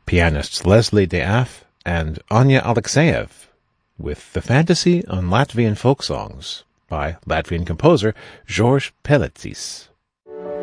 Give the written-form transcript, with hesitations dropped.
pianists Leslie De Aff and Anya Alexeyev, with The Fantasy on Latvian Folk Songs by Latvian composer George Pelecis.